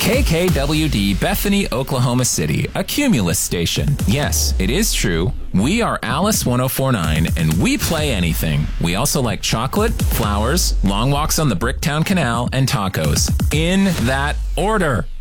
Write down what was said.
KKWD Bethany, Oklahoma City, a Cumulus station. Yes, it is true. We are Alice 1049, and we play anything. We also like chocolate, flowers, long walks on the Bricktown Canal, and tacos. In that order.